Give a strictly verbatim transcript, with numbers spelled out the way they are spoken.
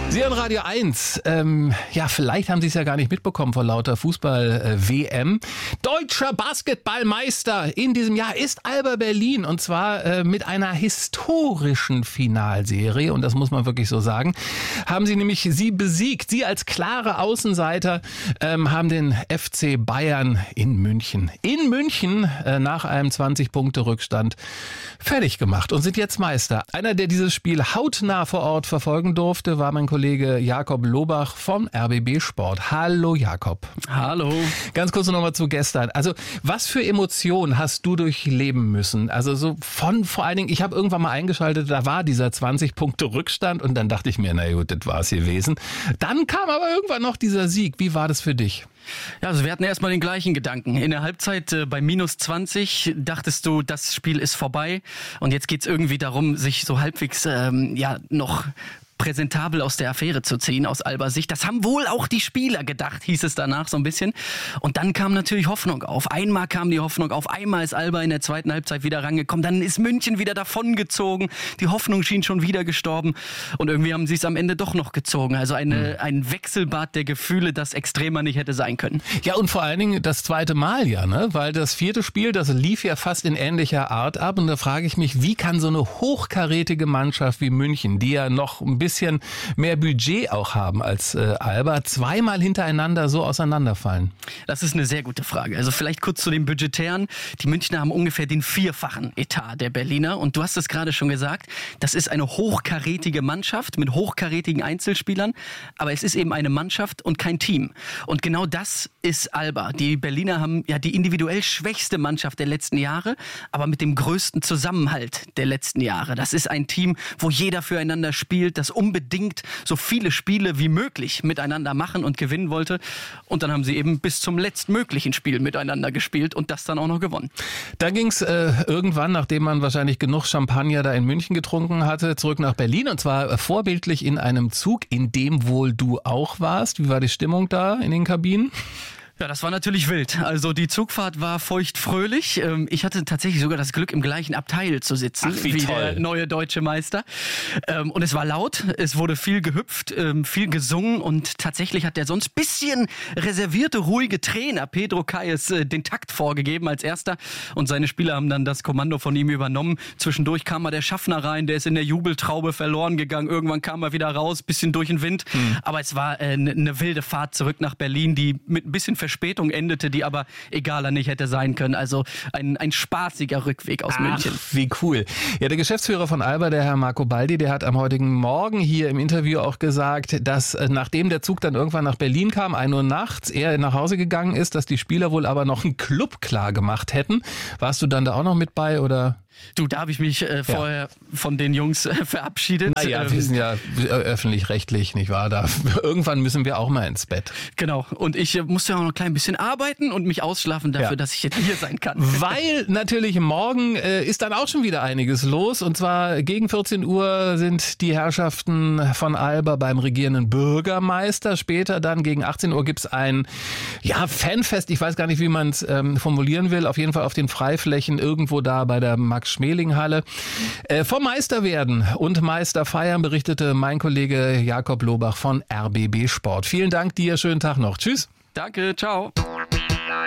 Sie hören Radio eins. Ähm, ja, vielleicht haben Sie es ja gar nicht mitbekommen vor lauter Fußball-W M. Deutscher Basketballmeister in diesem Jahr ist Alba Berlin. Und zwar äh, mit einer historischen Finalserie. Und das muss man wirklich so sagen. Haben sie nämlich sie besiegt. Sie als klare Außenseiter ähm, haben den F C Bayern in München. In München äh, nach einem zwanzig-Punkte-Rückstand fertig gemacht und sind jetzt Meister. Einer, der dieses Spiel hautnah vor Ort verfolgen durfte, war mein Kollege Kollege Jakob Lobach vom R B B Sport. Hallo Jakob. Hallo. Ganz kurz noch mal zu gestern. Also was für Emotionen hast du durchleben müssen? Also so von vor allen Dingen, ich habe irgendwann mal eingeschaltet, da war dieser zwanzig-Punkte-Rückstand und dann dachte ich mir, na gut, das war es gewesen. Dann kam aber irgendwann noch dieser Sieg. Wie war das für dich? Ja, also wir hatten erstmal den gleichen Gedanken. In der Halbzeit äh, bei minus zwanzig dachtest du, das Spiel ist vorbei und jetzt geht's irgendwie darum, sich so halbwegs ähm, ja noch präsentabel aus der Affäre zu ziehen, aus Albas Sicht. Das haben wohl auch die Spieler gedacht, hieß es danach so ein bisschen. Und dann kam natürlich Hoffnung auf. Einmal kam die Hoffnung auf, einmal ist Alba in der zweiten Halbzeit wieder rangekommen, dann ist München wieder davongezogen, die Hoffnung schien schon wieder gestorben und irgendwie haben sie es am Ende doch noch gezogen. Also eine, mhm. ein Wechselbad der Gefühle, das extremer nicht hätte sein können. Ja, und vor allen Dingen das zweite Mal ja, ne? Weil das vierte Spiel, das lief ja fast in ähnlicher Art ab und da frage ich mich, wie kann so eine hochkarätige Mannschaft wie München, die ja noch ein bisschen bisschen mehr Budget auch haben als äh, Alba, zweimal hintereinander so auseinanderfallen? Das ist eine sehr gute Frage. Also vielleicht kurz zu den Budgetären. Die Münchner haben ungefähr den vierfachen Etat der Berliner und du hast es gerade schon gesagt, das ist eine hochkarätige Mannschaft mit hochkarätigen Einzelspielern, aber es ist eben eine Mannschaft und kein Team. Und genau das ist Alba. Die Berliner haben ja die individuell schwächste Mannschaft der letzten Jahre, aber mit dem größten Zusammenhalt der letzten Jahre. Das ist ein Team, wo jeder füreinander spielt, das unbedingt so viele Spiele wie möglich miteinander machen und gewinnen wollte. Und dann haben sie eben bis zum letztmöglichen Spiel miteinander gespielt und das dann auch noch gewonnen. Da ging es äh, irgendwann, nachdem man wahrscheinlich genug Champagner da in München getrunken hatte, zurück nach Berlin und zwar äh, vorbildlich in einem Zug, in dem wohl du auch warst. Wie war die Stimmung da in den Kabinen? Ja, das war natürlich wild. Also die Zugfahrt war feuchtfröhlich. Ich hatte tatsächlich sogar das Glück, im gleichen Abteil zu sitzen Ach, wie, wie toll. Der neue deutsche Meister. Und es war laut, es wurde viel gehüpft, viel gesungen und tatsächlich hat der sonst bisschen reservierte, ruhige Trainer Pedro Calles den Takt vorgegeben als erster und seine Spieler haben dann das Kommando von ihm übernommen. Zwischendurch kam mal der Schaffner rein, der ist in der Jubeltraube verloren gegangen. Irgendwann kam er wieder raus, bisschen durch den Wind. Hm. Aber es war eine, eine wilde Fahrt zurück nach Berlin, die mit ein bisschen Verspätung endete, die aber egaler nicht hätte sein können. Also ein, ein spaßiger Rückweg aus Ach, München. Wie cool. Ja, der Geschäftsführer von Alba, der Herr Marco Baldi, der hat am heutigen Morgen hier im Interview auch gesagt, dass äh, nachdem der Zug dann irgendwann nach Berlin kam, ein Uhr nachts, er nach Hause gegangen ist, dass die Spieler wohl aber noch einen Club klar gemacht hätten. Warst du dann da auch noch mit bei oder? Du, da habe ich mich äh, vorher ja. von den Jungs äh, verabschiedet. Naja, ähm, wir sind ja öffentlich-rechtlich, nicht wahr? Da, irgendwann müssen wir auch mal ins Bett. Genau. Und ich äh, musste ja auch noch ein klein bisschen arbeiten und mich ausschlafen dafür, ja. dass ich jetzt hier sein kann. Weil natürlich morgen äh, ist dann auch schon wieder einiges los. Und zwar gegen vierzehn Uhr sind die Herrschaften von Alba beim regierenden Bürgermeister. Später dann gegen achtzehn Uhr gibt's ein ja, Fanfest. Ich weiß gar nicht, wie man es ähm, formulieren will. Auf jeden Fall auf den Freiflächen irgendwo da bei der Max-Schmeling-Halle. Äh, vom Meister werden und Meister feiern berichtete mein Kollege Jakob Lobach von R B B Sport. Vielen Dank dir, schönen Tag noch. Tschüss. Danke, ciao.